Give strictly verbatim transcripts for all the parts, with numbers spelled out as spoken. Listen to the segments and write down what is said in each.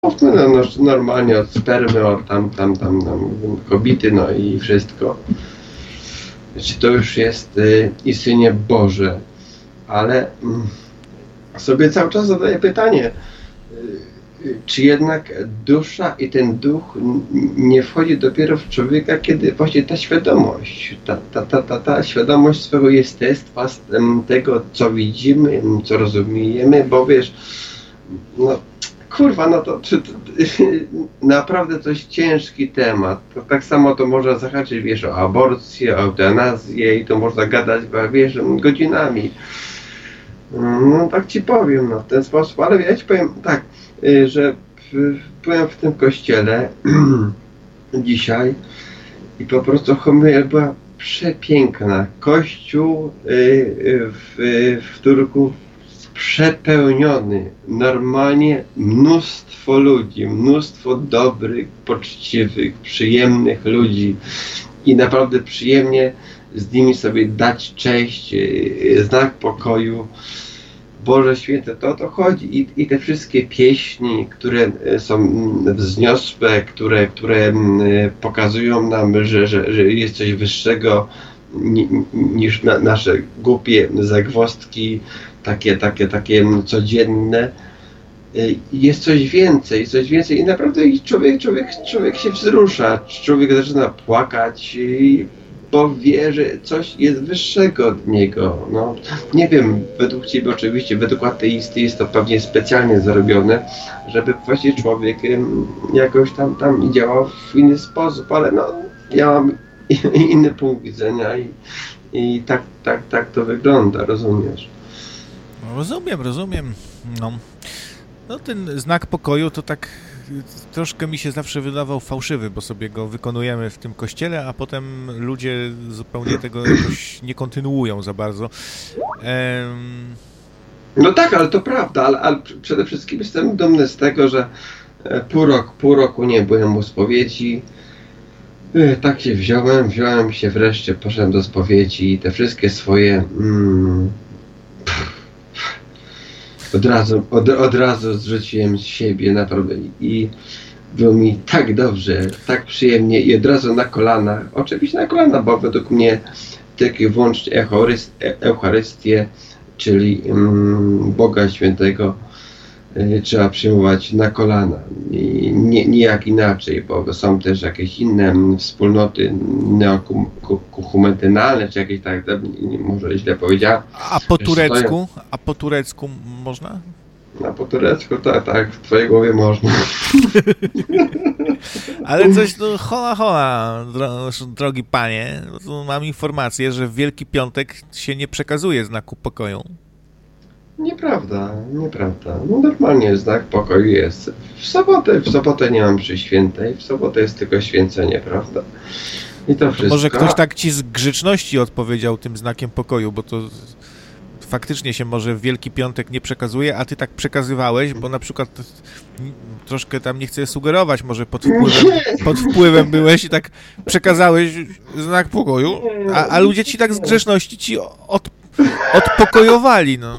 No, no, normalnie od spermy, od tam, tam, tam, tam kobiety, no i wszystko. Czy to już jest y, istnienie Boże? Ale y, sobie cały czas zadaję pytanie, y, y, czy jednak dusza i ten duch nie wchodzi dopiero w człowieka, kiedy właśnie ta świadomość, ta, ta, ta, ta, ta świadomość swego jestestwa, tego, co widzimy, co rozumiemy, bo wiesz, no kurwa, no to, to, to naprawdę coś ciężki temat. To tak samo to można zahaczyć, wiesz, o aborcję, o eutanazję i to można gadać, wiesz, godzinami. No tak ci powiem, no w ten sposób, ale ja ci powiem tak, że byłem w tym kościele dzisiaj i po prostu homilia była przepiękna. Kościół w, w Turku przepełniony, normalnie mnóstwo ludzi, mnóstwo dobrych, poczciwych, przyjemnych ludzi i naprawdę przyjemnie z nimi sobie dać cześć, znak pokoju. Boże Święte, to o to chodzi. I, i te wszystkie pieśni, które są wzniosłe, które, które pokazują nam, że, że, że jest coś wyższego niż na, nasze głupie zagwozdki, takie, takie, takie codzienne. Jest coś więcej, coś więcej i naprawdę człowiek, człowiek, człowiek się wzrusza, człowiek zaczyna płakać, bo wie, że coś jest wyższego od niego. No, nie wiem, według ciebie oczywiście, według ateisty jest to pewnie specjalnie zrobione, żeby właśnie człowiek jakoś tam, tam działał w inny sposób, ale no, ja mam inny punkt widzenia i, i tak, tak, tak to wygląda, rozumiesz? Rozumiem, rozumiem. No. no ten znak pokoju to tak troszkę mi się zawsze wydawał fałszywy, bo sobie go wykonujemy w tym kościele, a potem ludzie zupełnie tego jakoś nie kontynuują za bardzo. Ehm... No tak, ale to prawda, ale, ale przede wszystkim jestem dumny z tego, że pół roku, pół roku nie byłem u spowiedzi. Tak się wziąłem, wziąłem się wreszcie, poszedłem do spowiedzi i te wszystkie swoje mm, Od razu, od, od razu zrzuciłem z siebie naprawdę i było mi tak dobrze, tak przyjemnie i od razu na kolanach, oczywiście na kolanach, bo według mnie tylko i wyłącznie Eucharystię, czyli um, Boga Świętego y, trzeba przyjmować na kolana, I, nie, nie jak inaczej, bo są też jakieś inne wspólnoty neokuchumentynalne, czy jakieś tak, może źle powiedziałem. A po turecku? A po turecku można? A po turecku tak, tak, w twojej głowie można. Ale coś, no hola hola, dro, drogi panie, tu mam informację, że w Wielki Piątek się nie przekazuje znaku pokoju. Nieprawda, nieprawda. No normalnie znak pokoju jest. W sobotę, w sobotę nie mam mszy świętej, w sobotę jest tylko święcenie, prawda? I to wszystko. Może ktoś tak ci z grzeczności odpowiedział tym znakiem pokoju, bo to faktycznie się może w Wielki Piątek nie przekazuje, a ty tak przekazywałeś, bo na przykład troszkę tam nie chcę sugerować, może pod wpływem, pod wpływem byłeś i tak przekazałeś znak pokoju, a, a ludzie ci tak z grzeczności ci od, odpokojowali, no.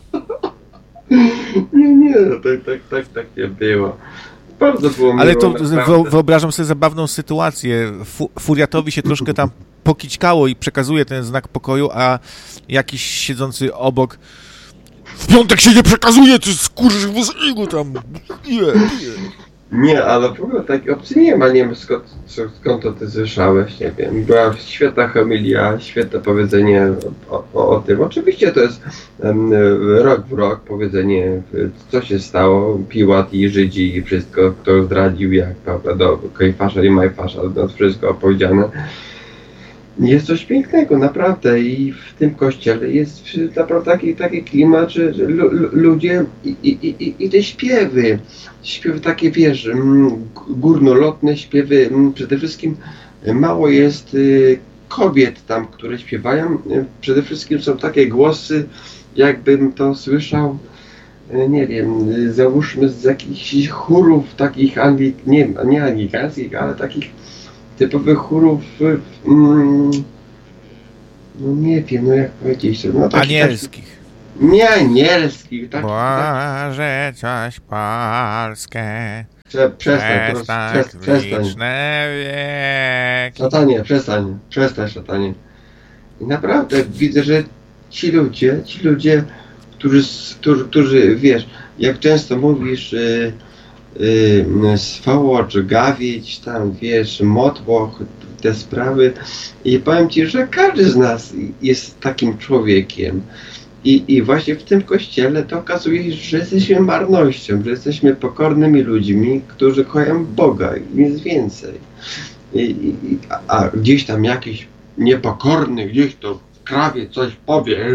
Nie, nie, tak, tak, tak, tak nie było. Bardzo było miło. Ale to wyobrażam sobie zabawną sytuację. Furiatowi się troszkę tam pokićkało i przekazuje ten znak pokoju, a jakiś siedzący obok w piątek się nie przekazuje, ty skurwysynu tam. Nie, nie. Nie, ale w ogóle takiej opcji nie ma, nie wiem skąd, skąd to ty słyszałeś, nie wiem. Była świetna homilia, świetne powiedzenie o, o, o tym. Oczywiście to jest um, rok w rok powiedzenie, co się stało, Piłat i Żydzi i wszystko, kto zdradził jak, prawda, do Kajfasza i Majfasza, no wszystko opowiedziane. Jest coś pięknego, naprawdę, i w tym kościele jest naprawdę taki, taki klimat, że, że ludzie i, i, i, i te śpiewy, śpiewy takie, wiesz, górnolotne śpiewy, przede wszystkim mało jest kobiet tam, które śpiewają, przede wszystkim są takie głosy, jakbym to słyszał, nie wiem, załóżmy z jakichś chórów takich, angli, nie, nie anglikańskich, ale takich typowych chórów, mm, no nie wiem, no jak powiedzieć, no tak, anielskich. Tak, nie anielskich, tak. Boże, coś Polskę. Prze, przestań, Przestań, proszę, przestań. liczne wieki. Szatanie, przestań, przestań, szatanie. I naprawdę widzę, że ci ludzie, ci ludzie, którzy, którzy, którzy wiesz, jak często mówisz y, y, swołocz, gawieć, tam wiesz, motłoch, te sprawy, i powiem ci, że każdy z nas jest takim człowiekiem. I, I właśnie w tym kościele to okazuje się, że jesteśmy marnością, że jesteśmy pokornymi ludźmi, którzy kochają Boga i nic więcej. I, i, a, a gdzieś tam jakiś niepokorny, gdzieś to w krawie coś powie,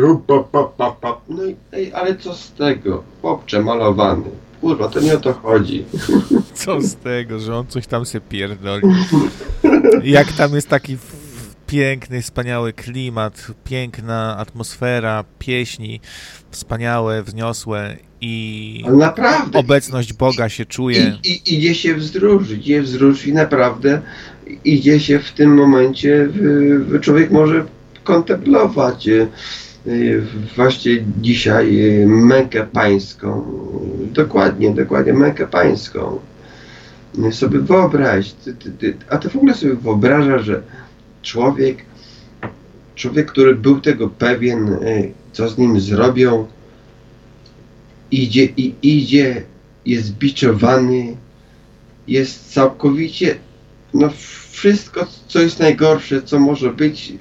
no i ej, ale co z tego? Chłopcze malowany. Kurwa, to nie o to chodzi. Co z tego, że on coś tam się pierdoli. Jak tam jest taki piękny, wspaniały klimat, piękna atmosfera, pieśni, wspaniałe, wzniosłe i naprawdę obecność Boga się czuje. I, i, idzie się wzruszyć, idzie wzruszyć i naprawdę idzie się w tym momencie, w, w człowiek może kontemplować y, y, właśnie dzisiaj y, mękę pańską. Dokładnie, dokładnie mękę pańską. Y, sobie wyobraź, ty, ty, ty, a ty w ogóle sobie wyobrażasz, że człowiek, człowiek, który był tego pewien, y, co z nim zrobią, idzie i idzie, jest biczowany, jest całkowicie, no wszystko, co jest najgorsze, co może być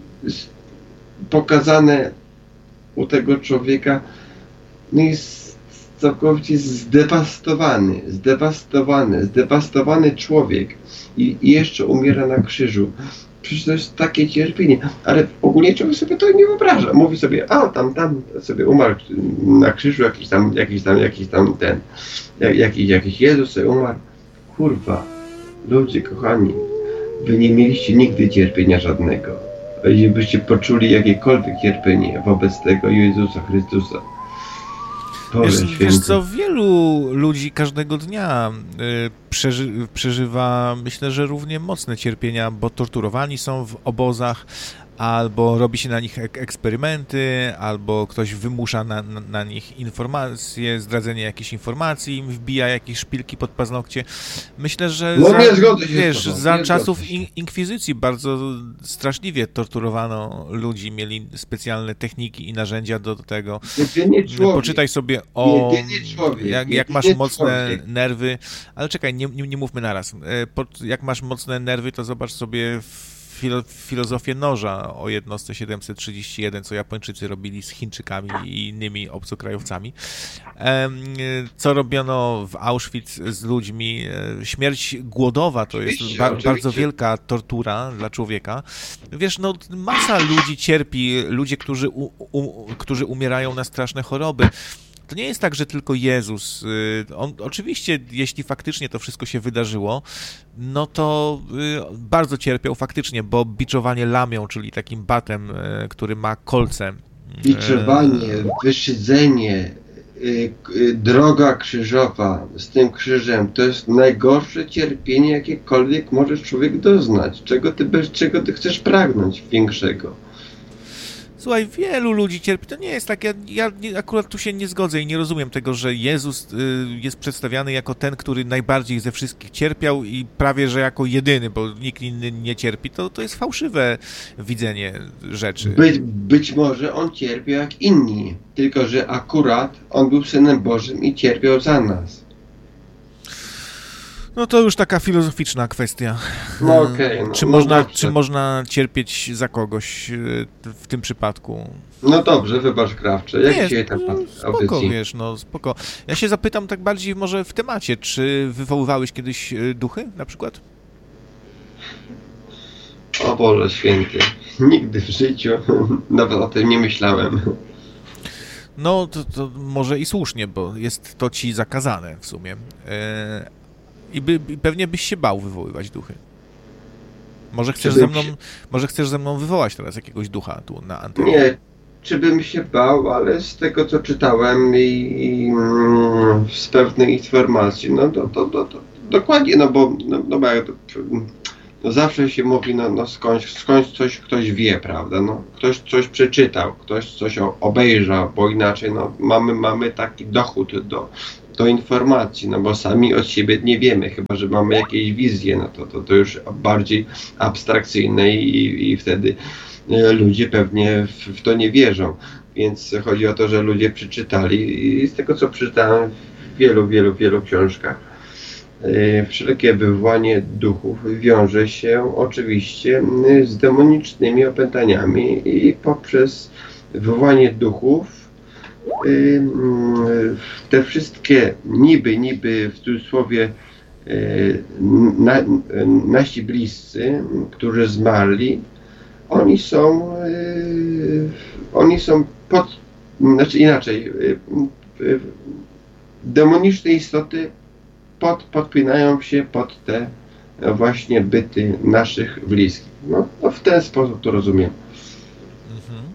pokazane u tego człowieka, no jest całkowicie zdewastowany, zdewastowany, zdewastowany człowiek i, i jeszcze umiera na krzyżu. Przecież to jest takie cierpienie, ale ogólnie człowiek sobie to nie wyobraża. Mówi sobie, a tam, tam sobie umarł na krzyżu jakiś tam, jakiś tam, jakiś tam ten, jakiś, jakiś Jezus sobie umarł. Kurwa, ludzie kochani, wy nie mieliście nigdy cierpienia żadnego. Jeśli byście poczuli jakiekolwiek cierpienie wobec tego Jezusa Chrystusa. Wiesz, wiesz co, wielu ludzi każdego dnia y, przeży, przeżywa, myślę, że równie mocne cierpienia, bo torturowani są w obozach, albo robi się na nich ek eksperymenty, albo ktoś wymusza na, na, na nich informacje, zdradzenie jakichś informacji, im wbija jakieś szpilki pod paznokcie. Myślę, że no, za, nie zgodzę się wiesz, z tobą, za nie czasów in, inkwizycji bardzo straszliwie torturowano ludzi, mieli specjalne techniki i narzędzia do tego. Jedynie człowiek. Poczytaj sobie o Jedynie człowiek. jak, jak masz mocne człowiek. nerwy, ale czekaj, nie, nie, nie mówmy naraz. Jak masz mocne nerwy, to zobacz sobie w Filo filozofię noża o jednostce siedemset trzydzieści jeden, co Japończycy robili z Chińczykami i innymi obcokrajowcami. Co robiono w Auschwitz z ludźmi. Śmierć głodowa to jest Oczywiście, ba oczywiście. bardzo wielka tortura dla człowieka. Wiesz, no masa ludzi cierpi, ludzie, którzy, u, u, którzy umierają na straszne choroby. To nie jest tak, że tylko Jezus. On, oczywiście, jeśli faktycznie to wszystko się wydarzyło, no to bardzo cierpiał faktycznie, bo biczowanie lamią, czyli takim batem, który ma kolce. Biczowanie, wyszydzenie, droga krzyżowa z tym krzyżem, to jest najgorsze cierpienie, jakiekolwiek może człowiek doznać. Czego ty, bez czego ty chcesz pragnąć większego? Słuchaj, wielu ludzi cierpi. To nie jest tak, ja, ja akurat tu się nie zgodzę i nie rozumiem tego, że Jezus y, jest przedstawiany jako ten, który najbardziej ze wszystkich cierpiał i prawie, że jako jedyny, bo nikt inny nie cierpi. To, to jest fałszywe widzenie rzeczy. Być, być może on cierpiał jak inni, tylko że akurat on był Synem Bożym i cierpiał za nas. No to już taka filozoficzna kwestia. No okej. Okay, czy, no, można, no czy można cierpieć za kogoś w tym przypadku? No dobrze, wybacz Krawcze. Jak Nie, dzisiaj tam no, spoko, wiesz, no spoko. Ja się zapytam tak bardziej może w temacie, czy wywoływałeś kiedyś duchy na przykład? O Boże Święty, nigdy w życiu nawet o tym nie myślałem. No to, to może i słusznie, bo jest to ci zakazane w sumie. E I, by, I pewnie byś się bał wywoływać duchy. Może chcesz, ze mną, się... może chcesz ze mną wywołać teraz jakiegoś ducha tu na antenie? Nie, czy bym się bał, ale z tego co czytałem i, i mm, z pewnej informacji, no to, to, to, to dokładnie, no bo, no, no, bo no zawsze się mówi, no, no skądś, skądś coś ktoś wie, prawda, no ktoś coś przeczytał, ktoś coś obejrzał, bo inaczej no mamy, mamy taki dochód do do informacji, no bo sami od siebie nie wiemy, chyba że mamy jakieś wizje, no to, to, to już bardziej abstrakcyjne i, i wtedy ludzie pewnie w, w to nie wierzą. Więc chodzi o to, że ludzie przeczytali i z tego, co przeczytałem w wielu, wielu, wielu książkach, yy, wszelkie wywołanie duchów wiąże się oczywiście z demonicznymi opętaniami i poprzez wywołanie duchów yy, te wszystkie niby, niby w cudzysłowie yy, na, nasi bliscy, którzy zmarli, oni są yy, oni są pod, znaczy inaczej, yy, yy, demoniczne istoty pod, podpinają się pod te właśnie byty naszych bliskich. No, no w ten sposób to rozumiem. Mhm.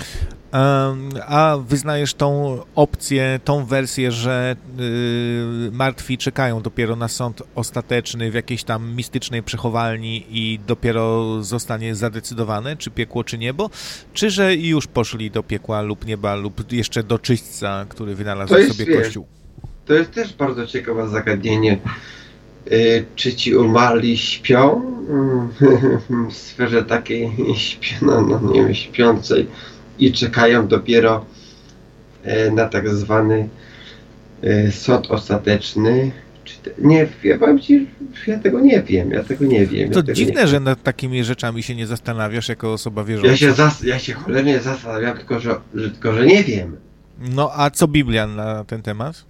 A wyznajesz tą opcję, tą wersję, że yy, martwi czekają dopiero na sąd ostateczny w jakiejś tam mistycznej przechowalni i dopiero zostanie zadecydowane, czy piekło, czy niebo, czy że już poszli do piekła lub nieba, lub jeszcze do czyśćca, który wynalazł jest, sobie wiesz, Kościół? To jest też bardzo ciekawe zagadnienie. Yy, czy ci umarli śpią? Yy, w sferze takiej śpią, no, no nie wiem, śpiącej i czekają dopiero e, na tak zwany e, sąd ostateczny. Czy te, nie, ja powiem ci, ja tego nie wiem, ja tego nie wiem. To ja dziwne, nie że nad takimi rzeczami się nie zastanawiasz jako osoba wierząca. Ja się, zas, ja się cholernie zastanawiam, tylko że, że, tylko że nie wiem. No a co Biblia na ten temat?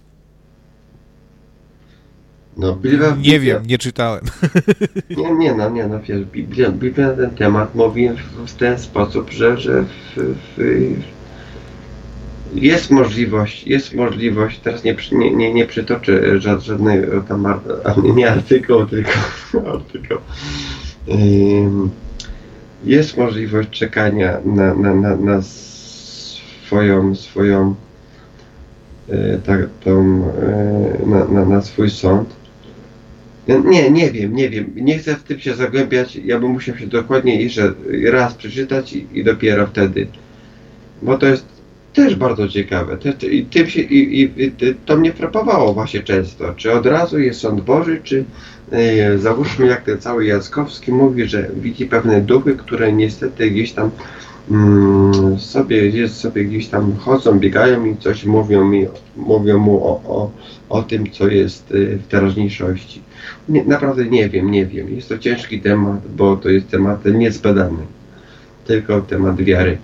No, Biblia, nie Biblia, wiem, nie czytałem. Nie, nie, no, nie, no, wiesz, Biblia, Biblia na ten temat mówi w, w ten sposób, że, że w, w, jest możliwość, jest możliwość, teraz nie, nie, nie, nie przytoczę żadnego tam, nie artykułu, tylko, tylko um, jest możliwość czekania na, na, na, na swoją, swoją e, tak, tą, e, na, na, na swój sąd. Nie, nie wiem, nie wiem, nie chcę w tym się zagłębiać, ja bym musiał się dokładnie jeszcze raz przeczytać i, i dopiero wtedy, bo to jest też bardzo ciekawe, te, te, i, tym się, i, i, i to mnie frapowało właśnie często, czy od razu jest sąd Boży, czy e, załóżmy jak ten cały Jackowski mówi, że widzi pewne duchy, które niestety gdzieś tam mm, sobie, jest sobie gdzieś tam chodzą, biegają i coś mówią mi, mówią mu o, o, o tym, co jest w teraźniejszości. Nie, naprawdę nie wiem, nie wiem. Jest to ciężki temat, bo to jest temat niezbadany. Tylko temat wiary.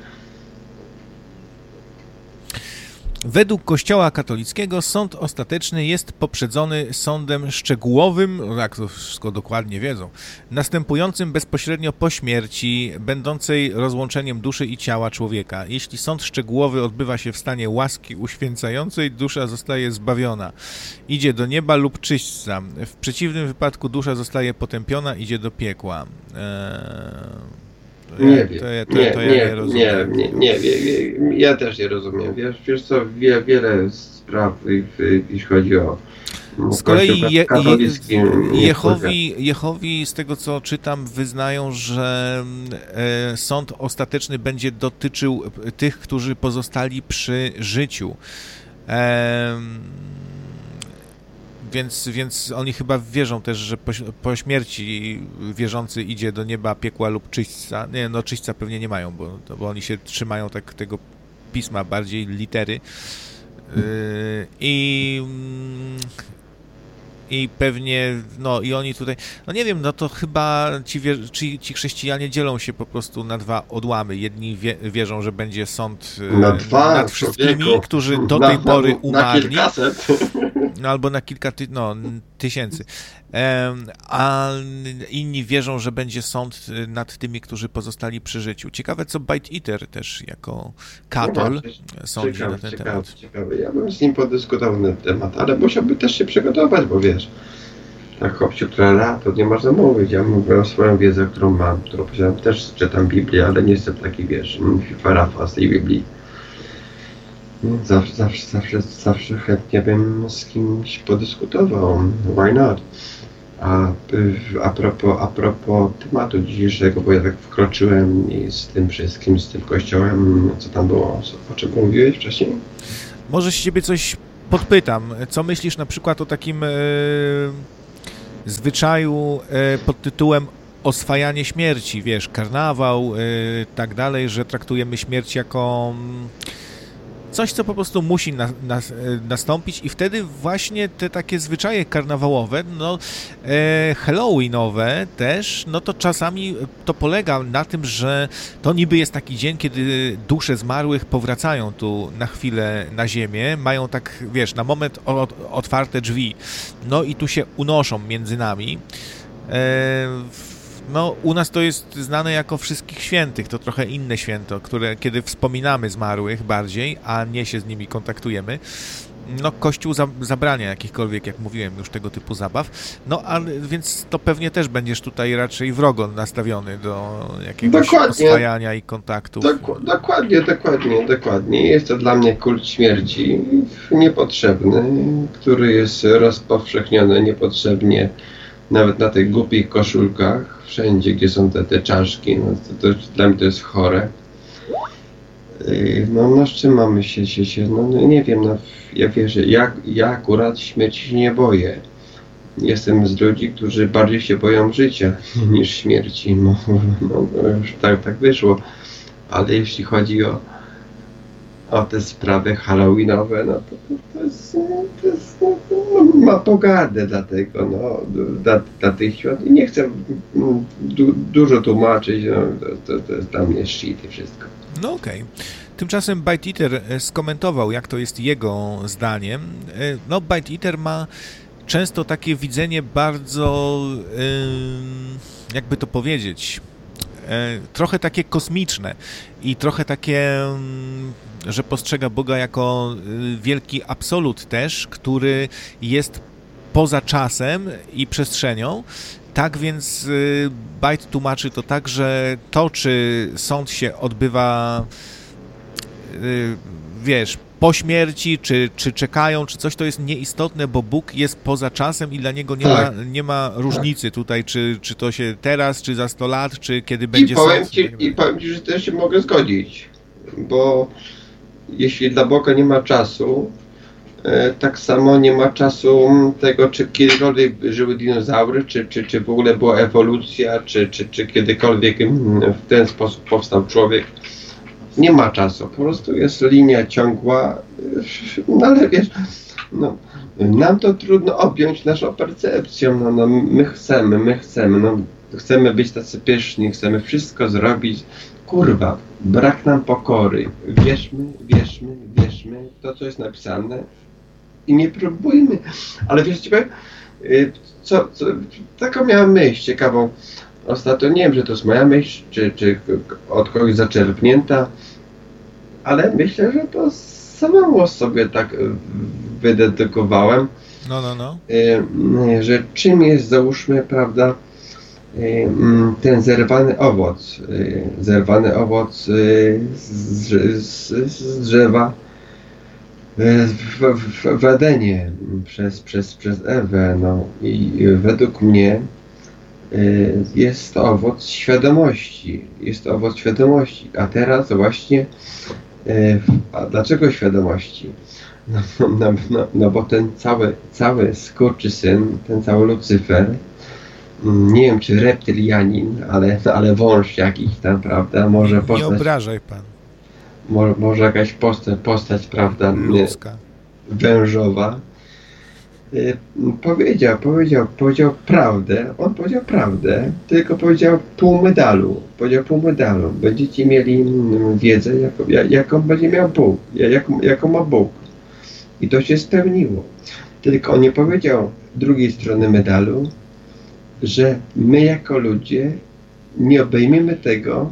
Według Kościoła katolickiego sąd ostateczny jest poprzedzony sądem szczegółowym, jak to wszystko dokładnie wiedzą, następującym bezpośrednio po śmierci, będącej rozłączeniem duszy i ciała człowieka. Jeśli sąd szczegółowy odbywa się w stanie łaski uświęcającej, dusza zostaje zbawiona. Idzie do nieba lub czyśćca. W przeciwnym wypadku dusza zostaje potępiona, idzie do piekła. Eee... Nie wiem, to ja, to, nie, to ja nie, nie rozumiem. Nie, nie, nie, ja też nie rozumiem. Wiesz, wiesz co, wie, wiele spraw, jeśli chodzi o z kolei je, je, Jehowi, Jehowi, z tego co czytam, wyznają, że e, sąd ostateczny będzie dotyczył tych, którzy pozostali przy życiu. E, Więc, więc oni chyba wierzą też, że po, po śmierci wierzący idzie do nieba, piekła lub czyśćca. Nie, no czyśćca pewnie nie mają, bo, bo oni się trzymają tak tego pisma, bardziej litery. Yy, I i pewnie, no i oni tutaj, no nie wiem, no to chyba ci, ci, ci chrześcijanie dzielą się po prostu na dwa odłamy. Jedni wie, wierzą, że będzie sąd na dwa, nad wszystkimi, człowieku. którzy do na, tej pory na, umarli. Na no albo na kilka ty, no, tysięcy. Um, a inni wierzą, że będzie sąd nad tymi, którzy pozostali przy życiu. Ciekawe, co Bite Eater też jako katol no sądzi ciekawe, na ten ciekawe, temat. Ciekawe. Ja bym z nim podyskutował na ten temat, ale musiałby też się przygotować, bo wiesz, tak chłopciu, która to nie można mówić. Ja mówię o swoją wiedzę, którą mam, którą posiadam. Też czytam Biblię, ale nie jestem taki, wiesz, farafa z tej Biblii. Zawsze, zawsze, zawsze, zawsze chętnie bym z kimś podyskutował. Why not? A, a, propos, a propos tematu dzisiejszego, bo ja tak wkroczyłem i z tym wszystkim, z tym kościołem, co tam było, o czym mówiłeś wcześniej? Może z ciebie coś podpytam, co myślisz na przykład o takim e, zwyczaju e, pod tytułem oswajanie śmierci, wiesz, karnawał, e, tak dalej, że traktujemy śmierć jako coś, co po prostu musi na, na, nastąpić i wtedy właśnie te takie zwyczaje karnawałowe, no e, halloweenowe też, no to czasami to polega na tym, że to niby jest taki dzień, kiedy dusze zmarłych powracają tu na chwilę na ziemię, mają tak, wiesz, na moment od, otwarte drzwi, no i tu się unoszą między nami. E, No, u nas to jest znane jako Wszystkich Świętych, to trochę inne święto, które, kiedy wspominamy zmarłych bardziej, a nie się z nimi kontaktujemy. No, Kościół za, zabrania jakichkolwiek, jak mówiłem, już tego typu zabaw. No, ale więc to pewnie też będziesz tutaj raczej wrogo nastawiony do jakiegoś dokładnie. oswajania i kontaktów. Dok- dokładnie, dokładnie, dokładnie. Jest to dla mnie kult śmierci niepotrzebny, który jest rozpowszechniony niepotrzebnie nawet na tych głupich koszulkach, wszędzie, gdzie są te, te czaszki, no to, to dla mnie to jest chore. No, no z czym mamy się, się, się no, no nie wiem, no, ja wierzę, ja, ja akurat śmierci się nie boję. Jestem z ludzi, którzy bardziej się boją życia niż śmierci, no, no, no już tak, tak wyszło. Ale jeśli chodzi o, o te sprawy halloweenowe, no to, to, to jest, to jest no, no, ma pogardę dlatego, no, dla, dla tych świąt. I nie chcę du, dużo tłumaczyć, no, to, to, to jest dla mnie shit i wszystko. No okej. Okay. Tymczasem Bite Eater skomentował, jak to jest jego zdaniem. No, Bite Eater ma często takie widzenie bardzo, jakby to powiedzieć, trochę takie kosmiczne i trochę takie, że postrzega Boga jako wielki absolut też, który jest poza czasem i przestrzenią. Tak więc Bite tłumaczy to tak, że to, czy sąd się odbywa, wiesz, po śmierci, czy, czy czekają, czy coś, to jest nieistotne, bo Bóg jest poza czasem i dla niego nie, tak. ma, nie ma różnicy tak. tutaj, czy, czy to się teraz, czy za sto lat, czy kiedy I będzie powiem sąd. Ci, I powiem Ci, że też się mogę zgodzić, bo jeśli dla Boga nie ma czasu, tak samo nie ma czasu tego, czy kiedykolwiek żyły dinozaury, czy, czy, czy w ogóle była ewolucja, czy, czy, czy kiedykolwiek w ten sposób powstał człowiek. Nie ma czasu, po prostu jest linia ciągła, no ale wiesz, no, nam to trudno objąć naszą percepcją, no, no my chcemy, my chcemy, no, chcemy być tacy pyszni, chcemy wszystko zrobić. Kurwa, brak nam pokory, wierzmy, wierzmy, wierzmy, to co jest napisane i nie próbujmy, ale wiesz, co, co, taką miałem myśl ciekawą ostatnio, nie wiem, że to jest moja myśl, czy, czy od kogoś zaczerpnięta, ale myślę, że to samemu sobie tak wydedykowałem, no, no, no. że czym jest, załóżmy, prawda, ten zerwany owoc, zerwany owoc z, z, z drzewa w, w, w Edenie przez, przez, przez Ewę, no i według mnie jest to owoc świadomości, jest to owoc świadomości, a teraz właśnie, a dlaczego świadomości? No, no, no, no bo ten cały, cały skurczysyn, ten cały Lucyfer, nie wiem czy reptylianin, ale, ale wąż jakiś tam, prawda, może postać... Nie obrażaj pan. Może, może jakaś postać, postać, prawda, ludzka, wężowa, y, powiedział, powiedział, powiedział prawdę, on powiedział prawdę, tylko powiedział pół medalu, powiedział pół medalu, będziecie mieli wiedzę, jaką, jaką będzie miał Bóg, jaką, jaką ma Bóg. I to się spełniło. Tylko on nie powiedział drugiej strony medalu, że my jako ludzie nie obejmiemy tego,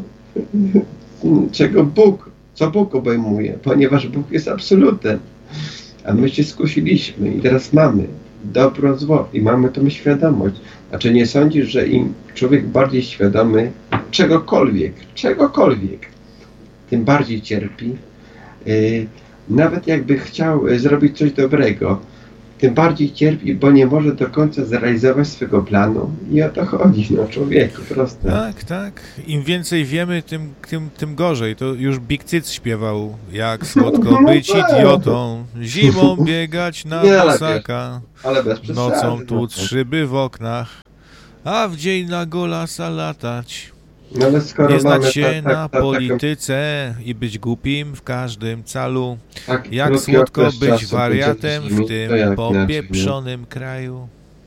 czego Bóg, co Bóg obejmuje, ponieważ Bóg jest absolutem. A my się skusiliśmy i teraz mamy dobro, zło i mamy tą świadomość. Znaczy nie sądzisz, że im człowiek bardziej świadomy czegokolwiek, czegokolwiek, tym bardziej cierpi. Yy, nawet jakby chciał zrobić coś dobrego, tym bardziej cierpi, bo nie może do końca zrealizować swego planu. I o to chodzi, no człowieku, proste. Tak, tak. Im więcej wiemy, tym, tym, tym gorzej. To już Big Cyc śpiewał, jak słodko być idiotą, zimą biegać na bosaka, ale bez przesady, nocą no. tłuc szyby w oknach, a w dzień na golasa latać. No ale skoro Nie znać mamy się tak, tak, na tak, polityce i być głupim w każdym calu. tak, Jak krótki słodko okres być czasu wariatem będzie z nimi, w tym to jak popieprzonym kraju.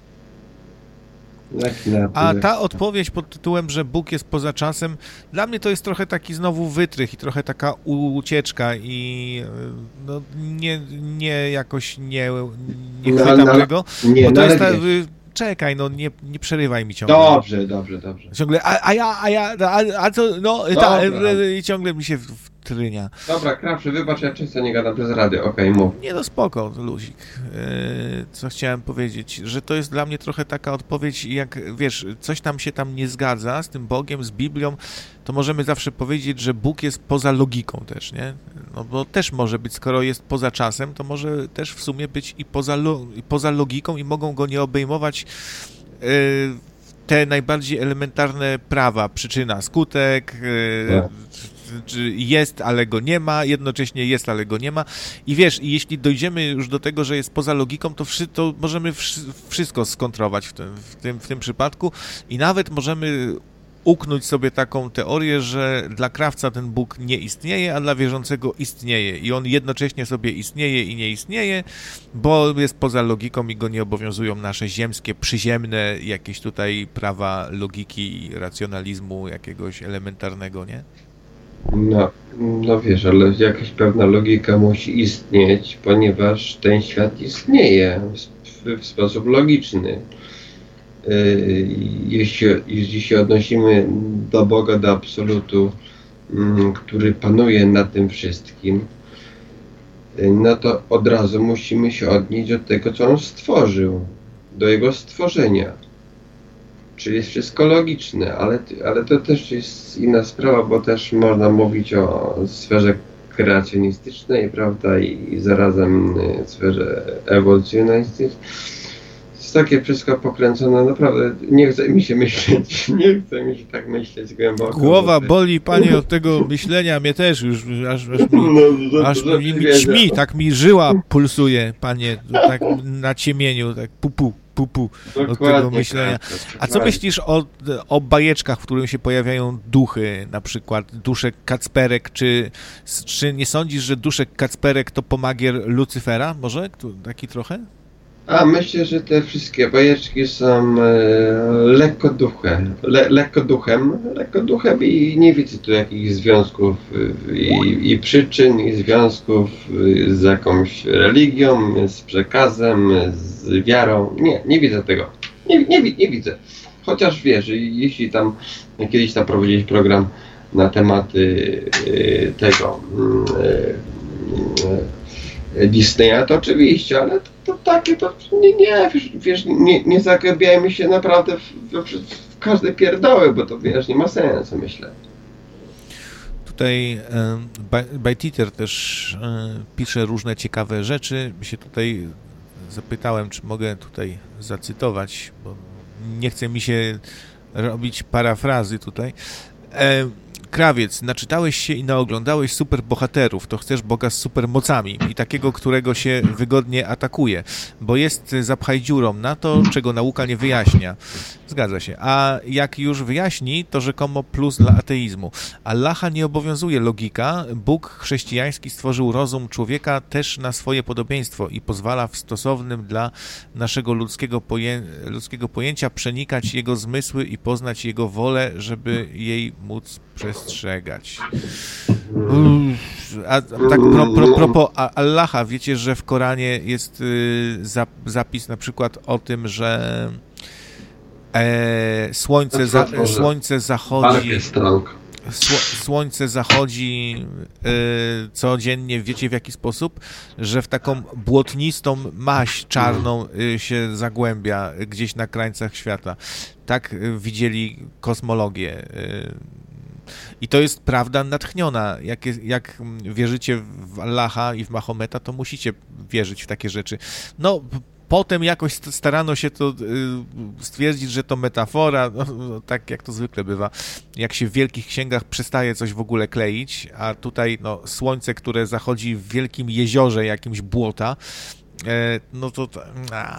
inaczej, nie? Jak A inaczej, ta jak- odpowiedź pod tytułem, że Bóg jest poza czasem, dla mnie to jest trochę taki znowu wytrych i trochę taka ucieczka i e, no, nie, nie jakoś nie, nie No, chwytam no, tego, Nie, bo no to ale jest ta, wiesz. y, czekaj, no nie, nie przerywaj mi ciągle. Dobrze, dobrze, dobrze. Ciągle, a, a ja, a ja, a, a co, no, ta, Dobra. e, e, ciągle mi się wtrynia. Dobra, Krawcze, wybacz, ja często nie gadam przez radio, okej, mów. Nie no spoko, luzik. Yy, co chciałem powiedzieć, że to jest dla mnie trochę taka odpowiedź, jak wiesz, coś tam się tam nie zgadza z tym Bogiem, z Biblią, to możemy zawsze powiedzieć, że Bóg jest poza logiką też, nie? No bo też może być, skoro jest poza czasem, to może też w sumie być i poza, lo, i poza logiką i mogą go nie obejmować yy, te najbardziej elementarne prawa, przyczyna, skutek, yy, Tak. czy jest, ale go nie ma, jednocześnie jest, ale go nie ma. I wiesz, i jeśli dojdziemy już do tego, że jest poza logiką, to, wszy, to możemy wszy, wszystko skontrować w tym, w, tym, w tym przypadku i nawet możemy uknąć sobie taką teorię, że dla krawca ten Bóg nie istnieje, a dla wierzącego istnieje. I on jednocześnie sobie istnieje i nie istnieje, bo jest poza logiką i go nie obowiązują nasze ziemskie, przyziemne jakieś tutaj prawa logiki i racjonalizmu jakiegoś elementarnego, nie? No, no wiesz, ale jakaś pewna logika musi istnieć, ponieważ ten świat istnieje w, w sposób logiczny. Yy, jeśli, jeśli się odnosimy do Boga, do absolutu, mm, który panuje nad tym wszystkim, yy, no to od razu musimy się odnieść do tego, co On stworzył, do Jego stworzenia. Czyli jest wszystko logiczne, ale, ale to też jest inna sprawa, bo też można mówić o sferze kreacjonistycznej, prawda, i, i zarazem y, sferze ewolucjonistycznej. Jest takie wszystko pokręcone, naprawdę nie chce mi się myśleć, nie chce mi się tak myśleć głęboko. Głowa bo- boli, panie, od tego myślenia, mnie też już, aż, aż mi, No, że- aż że mi, mi wiedział. ćmi, tak mi żyła pulsuje, panie, tak na ciemieniu, tak pupu, pupu od Dokładnie, tego myślenia. tak, A co dokładnie. myślisz o, o bajeczkach, w których się pojawiają duchy, na przykład duszek Kacperek, czy, czy nie sądzisz, że duszek Kacperek to pomagier Lucyfera, może? Tu- Taki trochę? A myślę, że te wszystkie bajeczki są e, lekko duchem, le, lekko duchem, lekko duchem i nie widzę tu jakichś związków e, i, i przyczyn, i związków e, z jakąś religią, z przekazem, z wiarą. Nie, nie widzę tego. Nie, nie, wi- nie widzę. Chociaż wiesz, jeśli tam kiedyś tam prowadziłeś program na tematy e, tego mm, e, e, Disneya, to oczywiście, ale to, to takie to nie, nie, wiesz, wiesz nie, nie zagłębiajmy się naprawdę w, w, w każde pierdoły, bo to wiesz, nie ma sensu, myślę. Tutaj Bajtiter też e, pisze różne ciekawe rzeczy. Się tutaj zapytałem, czy mogę tutaj zacytować, bo nie chce mi się robić parafrazy tutaj. E, Krawiec, naczytałeś się i naoglądałeś superbohaterów, to chcesz Boga z supermocami i takiego, którego się wygodnie atakuje, bo jest zapchaj dziurą na to, czego nauka nie wyjaśnia. Zgadza się. A jak już wyjaśni, to rzekomo plus dla ateizmu. Allaha nie obowiązuje logika. Bóg chrześcijański stworzył rozum człowieka też na swoje podobieństwo i pozwala w stosownym dla naszego ludzkiego, poję ludzkiego pojęcia przenikać jego zmysły i poznać jego wolę, żeby jej móc przestrzegać. A, a tak pro, pro, propos Allaha, wiecie, że w Koranie jest y, zap, zapis na przykład o tym, że e, słońce, za, słońce zachodzi sło, słońce zachodzi y, codziennie, wiecie w jaki sposób? Że w taką błotnistą maź czarną y, się zagłębia gdzieś na krańcach świata. Tak y, widzieli kosmologię. Y, I to jest prawda natchniona. Jak, jest, jak wierzycie w Allaha i w Mahometa, to musicie wierzyć w takie rzeczy. No, potem jakoś starano się to stwierdzić, że to metafora, no, no, tak jak to zwykle bywa, jak się w wielkich księgach przestaje coś w ogóle kleić, a tutaj no, słońce, które zachodzi w wielkim jeziorze jakimś błota, no to... A,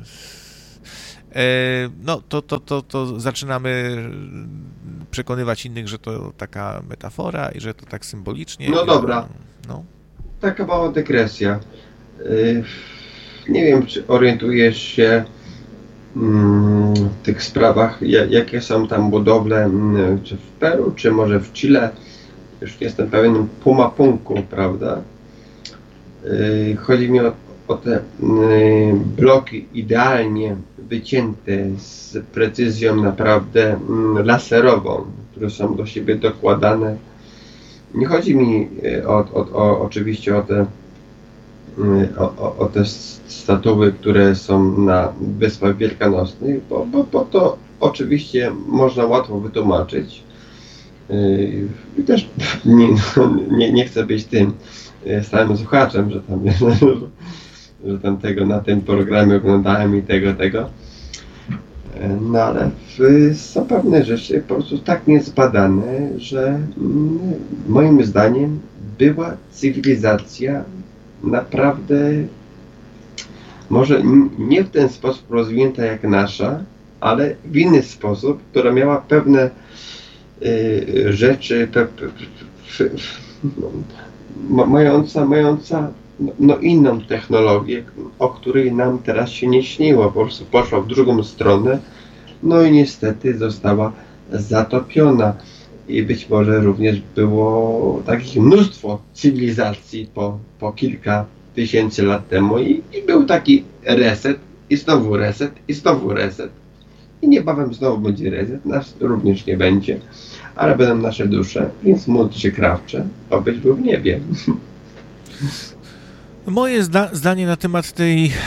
no to, to, to, to zaczynamy przekonywać innych, że to taka metafora i że to tak symbolicznie. No dobra. No. Taka mała dygresja. Nie wiem, czy orientujesz się w tych sprawach, jakie są tam budowle, czy w Peru, czy może w Chile, już nie jestem pewien, Pumapunku, prawda? Chodzi mi o, o te bloki idealnie wycięte z precyzją naprawdę laserową, które są do siebie dokładane. Nie chodzi mi o, o, o, oczywiście o te, o, o, o te statuły, które są na Wyspach Wielkanocnych, bo, bo, bo to oczywiście można łatwo wytłumaczyć. I też nie, nie, nie chcę być tym stałym słuchaczem, że tam, że tam tego na tym programie oglądałem i tego, tego. No ale są pewne rzeczy po prostu tak niezbadane, że moim zdaniem była cywilizacja naprawdę może nie w ten sposób rozwinięta jak nasza, ale w inny sposób, która miała pewne y, rzeczy pe, pe, pe, no, mająca, mająca no, no inną technologię, o której nam teraz się nie śniło, po prostu poszła w drugą stronę, no i niestety została zatopiona. I być może również było takich mnóstwo cywilizacji po, po kilka tysięcy lat temu i, i był taki reset i znowu reset i znowu reset. I niebawem znowu będzie reset, nas również nie będzie, ale będą nasze dusze, więc módl się krawcze, obyś był w niebie. Moje zda- zdanie na temat tej em,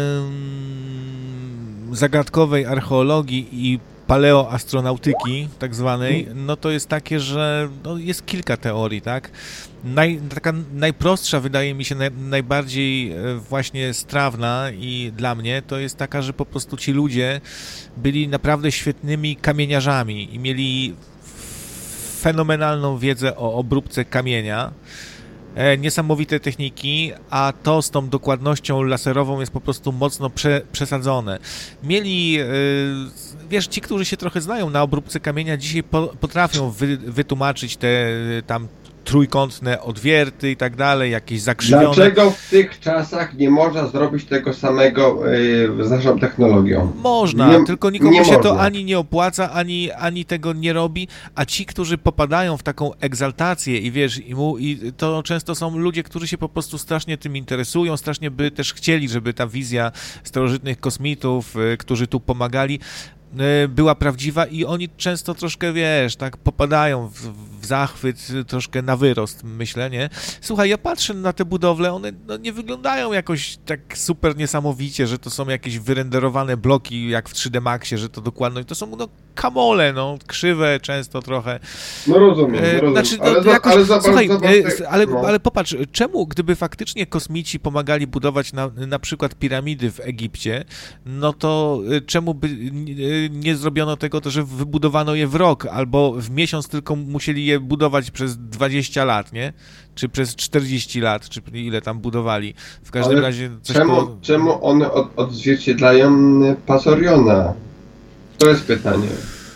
zagadkowej archeologii i paleoastronautyki tak zwanej, no to jest takie, że no jest kilka teorii, tak? Naj, taka najprostsza, wydaje mi się, naj, najbardziej właśnie strawna i dla mnie, to jest taka, że po prostu ci ludzie byli naprawdę świetnymi kamieniarzami i mieli fenomenalną wiedzę o obróbce kamienia, niesamowite techniki, a to z tą dokładnością laserową jest po prostu mocno prze, przesadzone. Mieli, wiesz, ci, którzy się trochę znają na obróbce kamienia, dzisiaj po, potrafią wy, wytłumaczyć te tam trójkątne odwierty i tak dalej, jakieś zakrzywione... Dlaczego w tych czasach nie można zrobić tego samego yy, z naszą technologią? Można, nie, tylko nikomu się można. to ani nie opłaca, ani, ani tego nie robi, a ci, którzy popadają w taką egzaltację i wiesz, i, mu, i to często są ludzie, którzy się po prostu strasznie tym interesują, strasznie by też chcieli, żeby ta wizja starożytnych kosmitów, yy, którzy tu pomagali, była prawdziwa i oni często troszkę, wiesz, tak popadają w, w zachwyt, troszkę na wyrost, myślę, nie? Słuchaj, ja patrzę na te budowle, one no, nie wyglądają jakoś tak super niesamowicie, że to są jakieś wyrenderowane bloki jak w trzy D Maxie, że to dokładność, to są no kamole, no, krzywe często trochę. No rozumiem, e, rozumiem. Znaczy, no, ale, jakoś, ale, zobacz, słuchaj, zobacz, e, ale, no. ale popatrz, czemu gdyby faktycznie kosmici pomagali budować na, na przykład piramidy w Egipcie, no to czemu by nie zrobiono tego, to, że wybudowano je w rok, albo w miesiąc tylko musieli je budować przez dwadzieścia lat, nie? Czy przez czterdzieści lat, czy ile tam budowali. W każdym ale razie... Coś czemu, po... czemu one od, odzwierciedlają Pasoriona? To jest pytanie.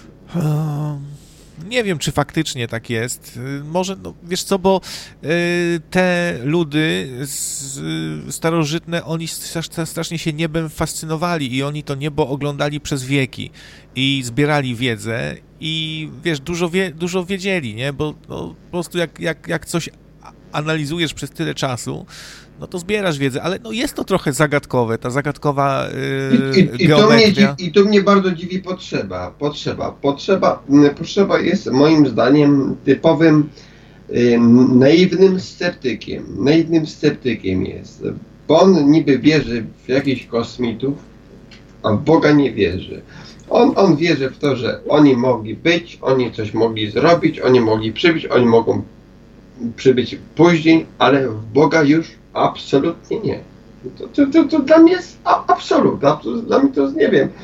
Nie wiem, czy faktycznie tak jest. Może, no, wiesz co, bo y, te ludy z, y, starożytne, oni strasznie się niebem fascynowali i oni to niebo oglądali przez wieki i zbierali wiedzę i wiesz, dużo, wie, dużo wiedzieli, nie? Bo no, po prostu jak, jak, jak coś analizujesz przez tyle czasu, no to zbierasz wiedzę, ale no jest to trochę zagadkowe, ta zagadkowa yy, I, i, i, to mnie, dziwi, I to mnie bardzo dziwi potrzeba. Potrzeba, potrzeba, potrzeba jest moim zdaniem typowym yy, naiwnym sceptykiem. Naiwnym sceptykiem jest, bo on niby wierzy w jakichś kosmitów, a w Boga nie wierzy. On, on wierzy w to, że oni mogli być, oni coś mogli zrobić, oni mogli przybyć, oni mogą przybyć później, ale w Boga już absolutnie nie. To, to, to, to dla mnie jest a, absolut, absolut, dla mnie to jest, nie wiem.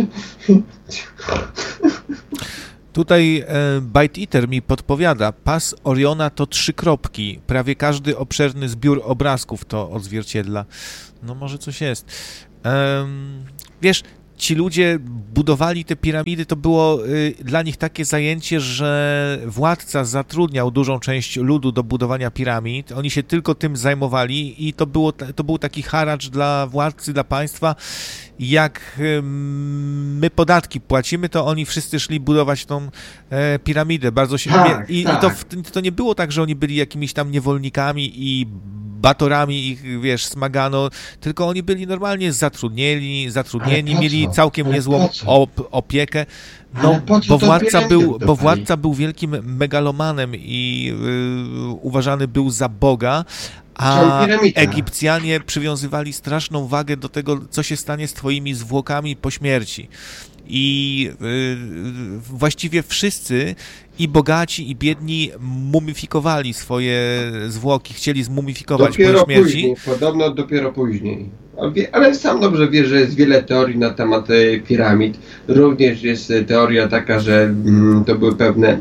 Tutaj e, Bite Eater mi podpowiada, pas Oriona to trzy kropki, prawie każdy obszerny zbiór obrazków to odzwierciedla. No może coś jest. Ehm, wiesz, ci ludzie budowali te piramidy, to było y, dla nich takie zajęcie, że władca zatrudniał dużą część ludu do budowania piramid, oni się tylko tym zajmowali i to, było, to był taki haracz dla władcy, dla państwa. Jak y, my podatki płacimy, to oni wszyscy szli budować tą e, piramidę. Bardzo się tak, I, tak. i to, to nie było tak, że oni byli jakimiś tam niewolnikami i batorami ich, wiesz, smagano, tylko oni byli normalnie zatrudnieni, zatrudnieni, mieli całkiem Ale niezłą op- opiekę, no, bo władca, był, bo władca był wielkim megalomanem i y, uważany był za Boga, a Egipcjanie przywiązywali straszną wagę do tego, co się stanie z twoimi zwłokami po śmierci. I y, właściwie wszyscy, i bogaci, i biedni, mumifikowali swoje zwłoki, chcieli zmumifikować dopiero po śmierci. Później, podobno dopiero później. Ale sam dobrze wiesz, że jest wiele teorii na temat piramid. Również jest teoria taka, że mm, to były pewne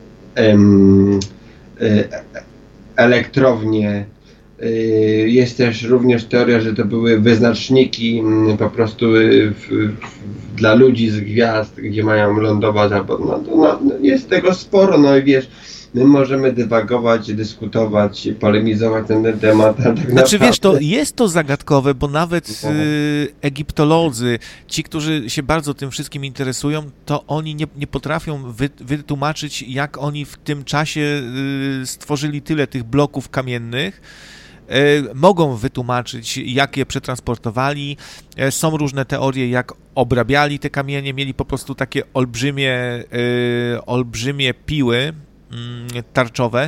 em, e, elektrownie. Jest też również teoria, że to były wyznaczniki po prostu w, w, dla ludzi z gwiazd, gdzie mają lądować, albo no, to, no, jest tego sporo, no i wiesz, my możemy dywagować, dyskutować, polemizować na ten temat. Tak znaczy naprawdę... wiesz, to jest to zagadkowe, bo nawet y, egiptolodzy, ci, którzy się bardzo tym wszystkim interesują, to oni nie, nie potrafią wy, wytłumaczyć, jak oni w tym czasie y, stworzyli tyle tych bloków kamiennych. Mogą wytłumaczyć, jak je przetransportowali. Są różne teorie, jak obrabiali te kamienie. Mieli po prostu takie olbrzymie, yy, olbrzymie piły yy, tarczowe.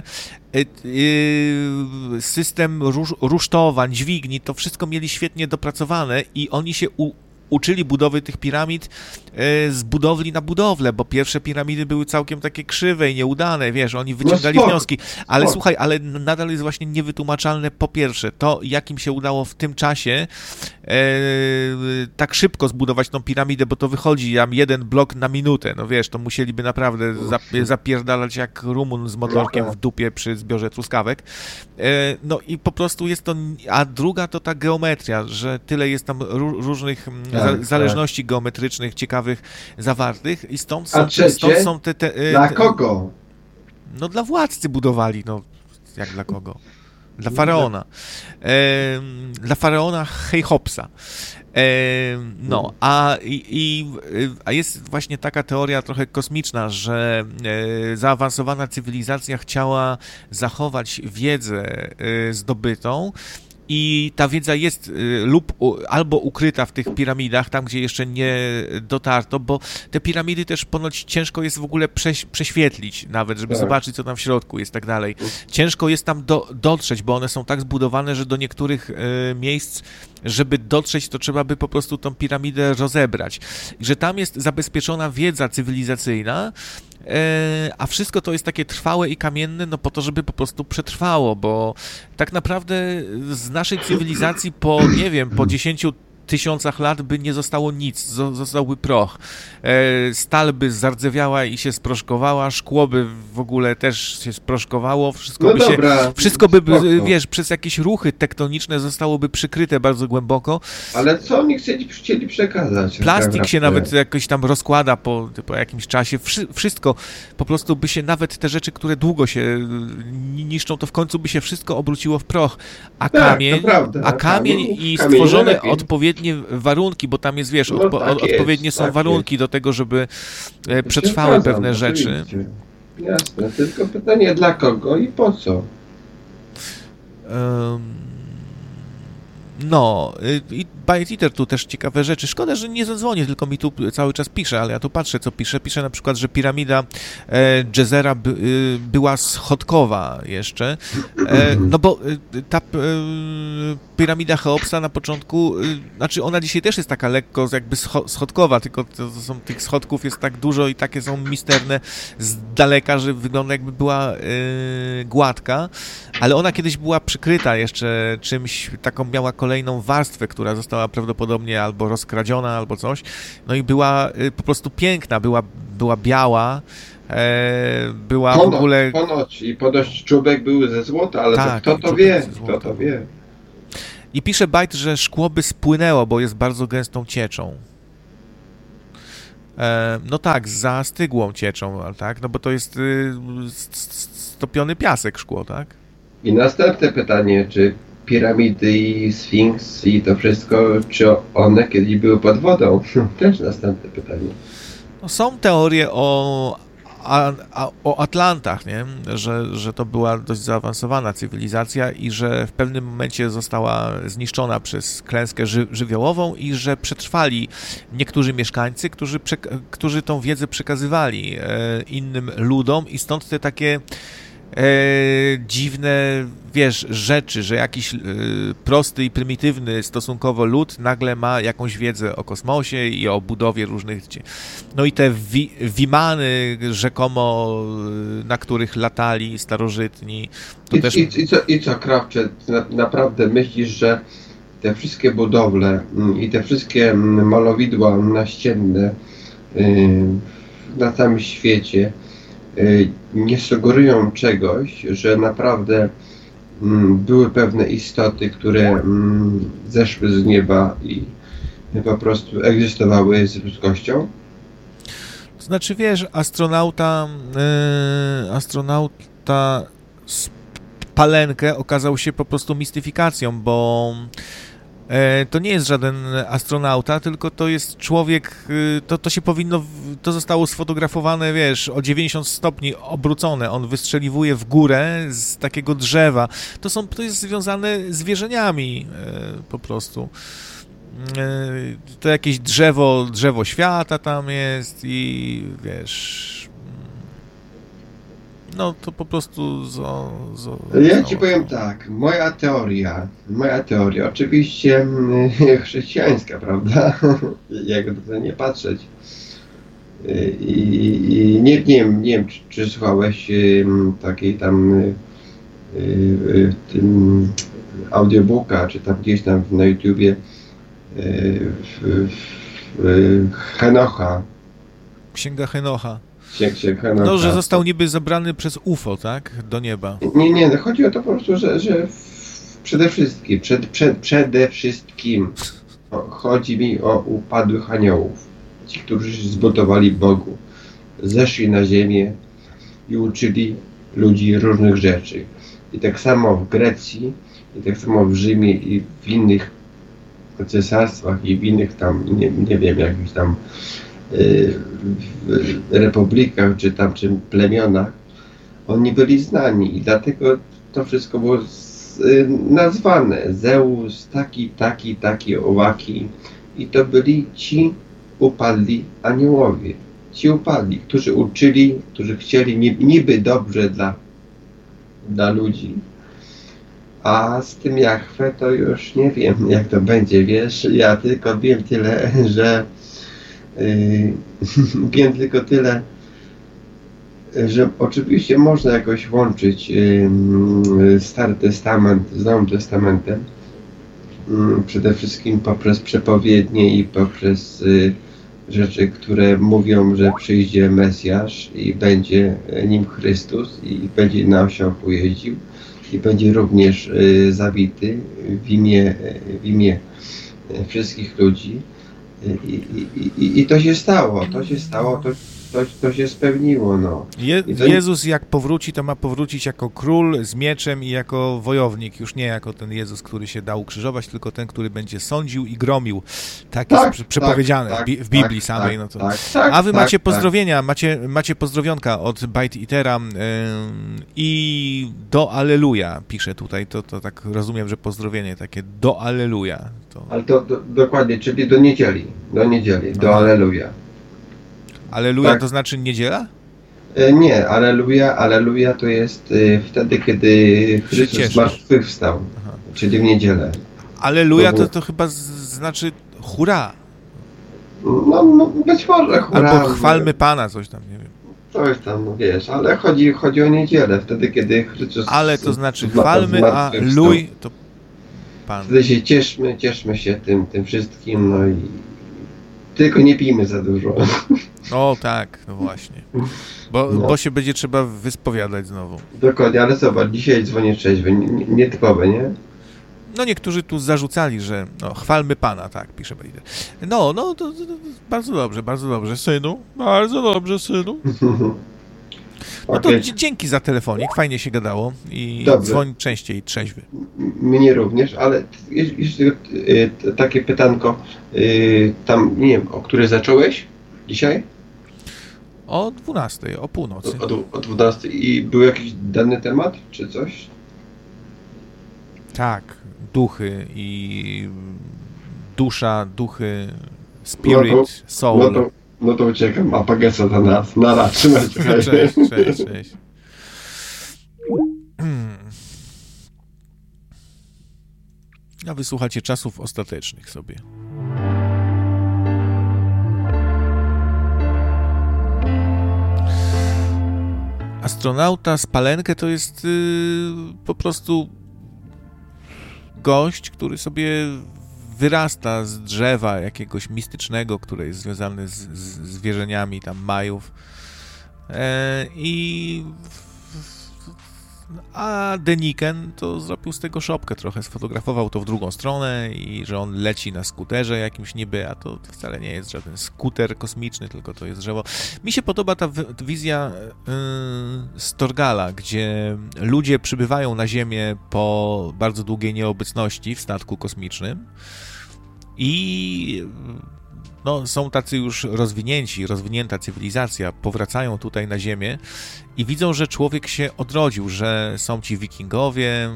Yy, system rusz, rusztowań, dźwigni, to wszystko mieli świetnie dopracowane i oni się u, uczyli budowy tych piramid e, z budowli na budowlę, bo pierwsze piramidy były całkiem takie krzywe i nieudane, wiesz, oni wyciągali no wnioski, ale spok. Słuchaj, ale nadal jest właśnie niewytłumaczalne po pierwsze to, jak im się udało w tym czasie e, tak szybko zbudować tą piramidę, bo to wychodzi tam jeden blok na minutę, no wiesz, to musieliby naprawdę zapierdalać jak Rumun z motorkiem w dupie przy zbiorze truskawek. E, no i po prostu jest to, a druga to ta geometria, że tyle jest tam różnych tak, zależności tak. geometrycznych, ciekawych, zawartych i stąd są, A trzecie, stąd są te, te, te... Dla kogo? No dla władcy budowali, no jak dla kogo? Dla faraona. E, dla faraona Cheopsa. E, no, a, i, a jest właśnie taka teoria trochę kosmiczna, że e, zaawansowana cywilizacja chciała zachować wiedzę e, zdobytą, i ta wiedza jest y, lub u, albo ukryta w tych piramidach, tam gdzie jeszcze nie dotarto, bo te piramidy też ponoć ciężko jest w ogóle prześ, prześwietlić nawet, żeby tak. zobaczyć, co tam w środku jest, tak dalej. Ciężko jest tam do, dotrzeć, bo one są tak zbudowane, że do niektórych y, miejsc, żeby dotrzeć, to trzeba by po prostu tą piramidę rozebrać. I że tam jest zabezpieczona wiedza cywilizacyjna, a wszystko to jest takie trwałe i kamienne, no po to, żeby po prostu przetrwało, bo tak naprawdę z naszej cywilizacji po, nie wiem, po dziesięciu tysiącach lat by nie zostało nic, zostałby proch. Stal by zardzewiała i się sproszkowała, szkło by w ogóle też się sproszkowało, wszystko no by dobra, się, wszystko by, wiesz, przez jakieś ruchy tektoniczne zostałoby przykryte bardzo głęboko. Ale co oni chcieli, chcieli przekazać? Plastik tak się nawet jakoś tam rozkłada po, po jakimś czasie, wszystko, po prostu by się nawet te rzeczy, które długo się niszczą, to w końcu by się wszystko obróciło w proch, a tak, kamień, prawda, a kamień kamień, i kamień stworzone lepiej. odpowiednie warunki, bo tam jest, wiesz, no, odpo- tak odpowiednie jest, są tak warunki jest. do tego, żeby e, przetrwały Zgadzam, pewne rzeczy. oczywiście. Jasne, tylko pytanie dla kogo i po co? Um, no, i Bite Eater tu też ciekawe rzeczy. Szkoda, że nie zadzwonię, tylko mi tu cały czas pisze, ale ja tu patrzę, co pisze. Pisze na przykład, że piramida e, Dżezera by, y, była schodkowa jeszcze. E, no bo y, ta y, piramida Cheopsa na początku, y, znaczy ona dzisiaj też jest taka lekko jakby scho- schodkowa, tylko to, to są, tych schodków jest tak dużo i takie są misterne z daleka, że wygląda jakby była y, gładka, ale ona kiedyś była przykryta jeszcze czymś, taką miała kolejną warstwę, która została prawdopodobnie albo rozkradziona, albo coś. No i była po prostu piękna, była, była biała, e, była ponoć, w ogóle... Ponoć i ponoć czubek był ze złota, ale tak, to, kto to wie, kto to wie. I pisze Bajt, że szkło by spłynęło, bo jest bardzo gęstą cieczą. E, no tak, za stygłą cieczą, tak? No bo to jest y, stopiony piasek szkło, tak? I następne pytanie, czy piramidy i Sfinks i to wszystko, czy one kiedyś były pod wodą? Też następne pytanie. No, są teorie o, a, a, o Atlantach, nie? Że, że to była dość zaawansowana cywilizacja i że w pewnym momencie została zniszczona przez klęskę ży, żywiołową i że przetrwali niektórzy mieszkańcy, którzy, którzy tą wiedzę przekazywali e, innym ludom i stąd te takie E, dziwne, wiesz, rzeczy, że jakiś e, prosty i prymitywny stosunkowo lud nagle ma jakąś wiedzę o kosmosie i o budowie różnych... No i te wi wimany rzekomo, na których latali starożytni, to I, też... i, i co, i co Krawcze, na, naprawdę myślisz, że te wszystkie budowle i te wszystkie malowidła naścienne yy, na całym świecie nie sugerują czegoś, że naprawdę mm, były pewne istoty, które mm, zeszły z nieba i po prostu egzystowały z ludzkością? To znaczy, wiesz, astronauta yy, astronauta z Palenkę okazał się po prostu mistyfikacją, bo to nie jest żaden astronauta, tylko to jest człowiek, to, to się powinno, to zostało sfotografowane, wiesz, o dziewięćdziesiąt stopni obrócone, on wystrzeliwuje w górę z takiego drzewa, to są, to jest związane z wierzeniami po prostu. To jakieś drzewo, drzewo świata tam jest i wiesz... No to po prostu... Zo, zo, ja ci powiem tak, moja teoria, moja teoria, oczywiście chrześcijańska, prawda, jakby to nie patrzeć. I, i nie, nie wiem, nie wiem, czy, czy słuchałeś takiej tam tym audiobooka, czy tam gdzieś tam na YouTubie w, w, Henocha. Księga Henocha. No, że został niby zabrany przez U F O, tak? Do nieba. Nie, nie, no chodzi o to po prostu, że, że przede wszystkim, przed, przed, przede wszystkim chodzi mi o upadłych aniołów. Ci, którzy zbudowali Bogu, zeszli na ziemię i uczyli ludzi różnych rzeczy. I tak samo w Grecji, i tak samo w Rzymie, i w innych cesarstwach, i w innych tam, nie, nie wiem, jakichś tam w republikach, czy tam, czy plemionach, oni byli znani i dlatego to wszystko było z, nazwane. Zeus, taki, taki, taki, owaki i to byli ci upadli aniołowie. Ci upadli, którzy uczyli, którzy chcieli niby dobrze dla, dla ludzi. A z tym Jahwe to już nie wiem, jak to będzie, wiesz, ja tylko wiem tyle, że Yy, wiem tylko tyle, że oczywiście można jakoś łączyć yy, Stary Testament z Nowym Testamentem, yy, przede wszystkim poprzez przepowiednie i poprzez yy, rzeczy, które mówią, że przyjdzie Mesjasz i będzie nim Chrystus i będzie na osiołku jeździł i będzie również yy, zabity w imię, w imię wszystkich ludzi. I, i, i, I to się stało, to się stało, to, to, to się spełniło, no. Je, to... Jezus jak powróci, to ma powrócić jako król z mieczem i jako wojownik, już nie jako ten Jezus, który się dał ukrzyżować, tylko ten, który będzie sądził i gromił. Tak, tak jest przepowiedziane tak, w Biblii tak, samej. Tak, no to... tak, tak, A wy tak, macie tak. pozdrowienia, macie, macie pozdrowionka od Bajt Itera yy, i do Alleluja pisze tutaj, to, to tak rozumiem, że pozdrowienie takie do Alleluja. To... Ale to do, dokładnie, czyli do niedzieli, do niedzieli, do Aha. Alleluja. Alleluja tak. To znaczy niedziela? E, nie, Alleluja, Alleluja to jest e, wtedy, kiedy Chrystus zmartwychwstał, czyli w niedzielę. Alleluja to, to chyba z, znaczy hurra. No, no być może hurra. Albo chwalmy Pana, coś tam, nie wiem. Coś tam, no wiesz, ale chodzi, chodzi o niedzielę, wtedy, kiedy Chrystus... Ale to znaczy chwalmy, a luj to... pan. Wtedy się cieszmy, cieszmy się tym, tym wszystkim, no i tylko nie pijmy za dużo. O tak, no właśnie. Bo, No. bo się będzie trzeba wyspowiadać znowu. Dokładnie, ale zobacz, dzisiaj dzwonię trzeźwy, nietypowe, nie? No niektórzy tu zarzucali, że no, chwalmy Pana, tak, pisze Belider. No, no, to, to, to bardzo dobrze, bardzo dobrze, synu, bardzo dobrze, synu. No to Okay. dzięki za telefonik, fajnie się gadało i Dobrze. dzwoń częściej trzeźwy. Mnie również, ale jeszcze y, takie pytanko, y, tam, nie wiem, o które zacząłeś dzisiaj? O dwunastej, o północy. O, o, o dwunastej i był jakiś dany temat, czy coś? Tak, duchy i dusza, duchy, spirit, no to, soul. No to, no to uciekam, apagesa dla nas. Nara, trzymaj się. Cześć, cześć, cześć. A wysłuchacie czasów ostatecznych sobie. Astronauta z Palenkę to jest yy, po prostu gość, który sobie wyrasta z drzewa jakiegoś mistycznego, które jest związane z, z, z wierzeniami tam Majów. E, I a Deniken to zrobił z tego szopkę trochę, sfotografował to w drugą stronę i że on leci na skuterze jakimś niby, a to wcale nie jest żaden skuter kosmiczny, tylko to jest drzewo. Mi się podoba ta wizja yy, z Torgala, gdzie ludzie przybywają na Ziemię po bardzo długiej nieobecności w statku kosmicznym i no, są tacy już rozwinięci, rozwinięta cywilizacja, powracają tutaj na Ziemię i widzą, że człowiek się odrodził, że są ci wikingowie,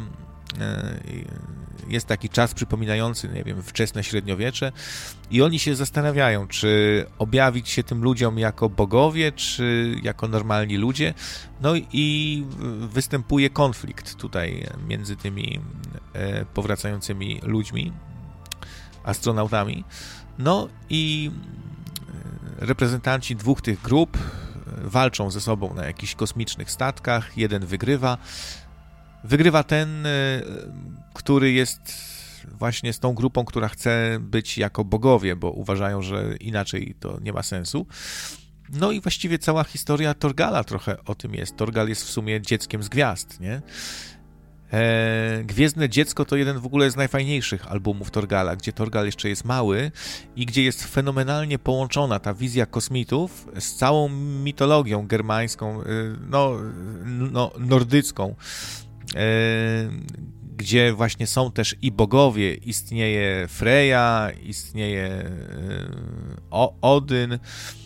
jest taki czas przypominający, nie wiem, wczesne średniowiecze i oni się zastanawiają, czy objawić się tym ludziom jako bogowie, czy jako normalni ludzie. No i występuje konflikt tutaj między tymi powracającymi ludźmi, astronautami. No i reprezentanci dwóch tych grup walczą ze sobą na jakichś kosmicznych statkach. Jeden wygrywa. Wygrywa ten, który jest właśnie z tą grupą, która chce być jako bogowie, bo uważają, że inaczej to nie ma sensu. No i właściwie cała historia Torgala trochę o tym jest. Torgal jest w sumie dzieckiem z gwiazd, nie? E, Gwiezdne Dziecko to jeden w ogóle z najfajniejszych albumów Torgala, gdzie Torgal jeszcze jest mały i gdzie jest fenomenalnie połączona ta wizja kosmitów z całą mitologią germańską, no, no nordycką, e, gdzie właśnie są też i bogowie, istnieje Freja, istnieje e, o, Odyn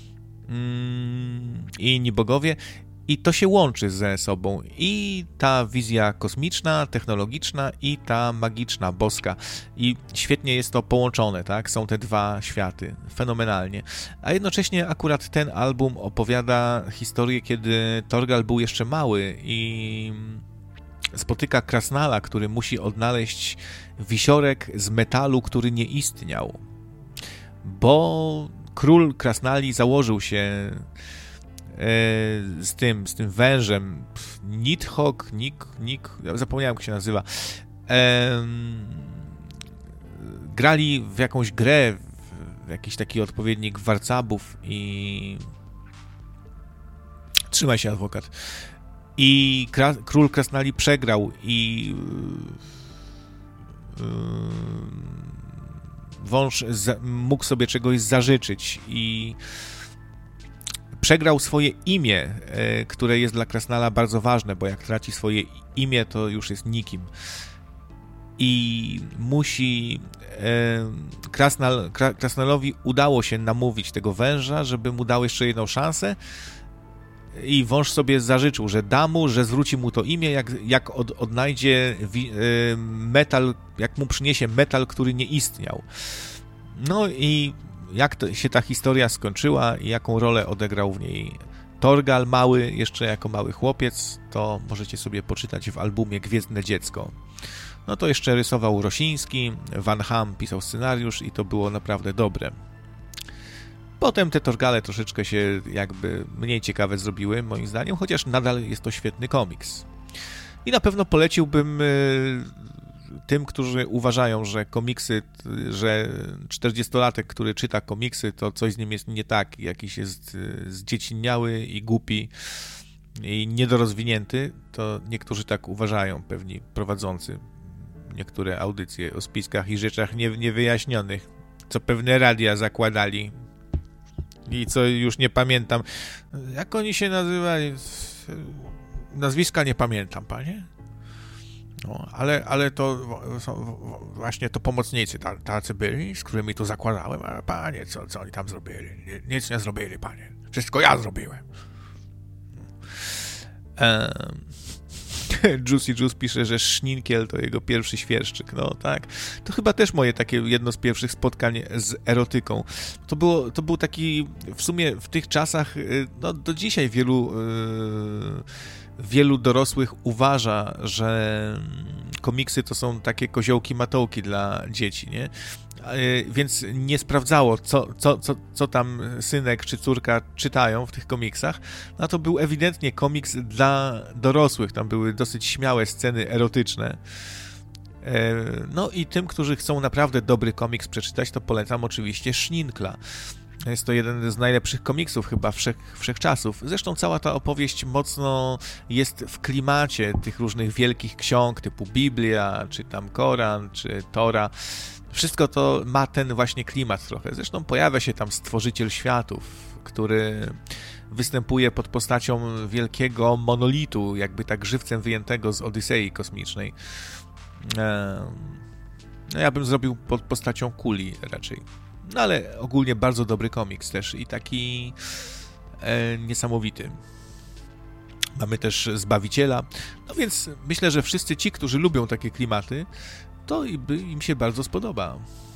mm, i inni bogowie. I to się łączy ze sobą i ta wizja kosmiczna, technologiczna i ta magiczna, boska. I świetnie jest to połączone, tak? Są te dwa światy, fenomenalnie. A jednocześnie akurat ten album opowiada historię, kiedy Torgal był jeszcze mały i spotyka Krasnala, który musi odnaleźć wisiorek z metalu, który nie istniał. Bo król Krasnali założył się z tym, z tym wężem Nidhogg, Nik, Nik, zapomniałem jak się nazywa. Ehm, grali w jakąś grę, w jakiś taki odpowiednik warcabów i trzymaj się, adwokat. I kra... król Krasnali przegrał i yy... wąż za... mógł sobie czegoś zażyczyć i przegrał swoje imię, e, które jest dla Krasnala bardzo ważne, bo jak traci swoje imię, to już jest nikim. I musi... E, Krasnal, Kra, Krasnalowi udało się namówić tego węża, żeby mu dał jeszcze jedną szansę i wąż sobie zażyczył, że da mu, że zwróci mu to imię, jak, jak od, odnajdzie wi, e, metal, jak mu przyniesie metal, który nie istniał. No i jak to się ta historia skończyła i jaką rolę odegrał w niej Torgal mały, jeszcze jako mały chłopiec, to możecie sobie poczytać w albumie Gwiezdne Dziecko. No to jeszcze rysował Rosiński, Van Ham pisał scenariusz i to było naprawdę dobre. Potem te Torgale troszeczkę się jakby mniej ciekawe zrobiły, moim zdaniem, chociaż nadal jest to świetny komiks. I na pewno poleciłbym tym, którzy uważają, że komiksy, że czterdziestolatek, który czyta komiksy, to coś z nim jest nie tak, jakiś jest zdziecinniały i głupi i niedorozwinięty, to niektórzy tak uważają, pewni prowadzący niektóre audycje o spiskach i rzeczach nie, niewyjaśnionych, co pewne radia zakładali i co już nie pamiętam. Jak oni się nazywali? Nazwiska nie pamiętam, panie. No, ale, ale to właśnie to pomocnicy tacy byli, z którymi tu zakładałem, a panie, co, co oni tam zrobili? Nic nie zrobili, panie. Wszystko ja zrobiłem. Um, Juicy Juice pisze, że Szninkiel to jego pierwszy świerszczyk. No tak. To chyba też moje takie jedno z pierwszych spotkań z erotyką. To było, to był taki w sumie w tych czasach, no do dzisiaj wielu yy, wielu dorosłych uważa, że komiksy to są takie koziołki matołki dla dzieci, nie? Więc nie sprawdzało, co, co, co, co tam synek czy córka czytają w tych komiksach. No to był ewidentnie komiks dla dorosłych. Tam były dosyć śmiałe sceny erotyczne. No i tym, którzy chcą naprawdę dobry komiks przeczytać, to polecam oczywiście Szninkla. Jest to jeden z najlepszych komiksów chyba wszech, wszechczasów. Zresztą cała ta opowieść mocno jest w klimacie tych różnych wielkich ksiąg typu Biblia, czy tam Koran, czy Tora. Wszystko to ma ten właśnie klimat trochę. Zresztą pojawia się tam Stworzyciel Światów, który występuje pod postacią wielkiego monolitu, jakby tak żywcem wyjętego z Odysei kosmicznej. No ja bym zrobił pod postacią kuli raczej. No ale ogólnie bardzo dobry komiks też i taki e, niesamowity. Mamy też Zbawiciela. No więc myślę, że wszyscy ci, którzy lubią takie klimaty, to im się bardzo spodoba.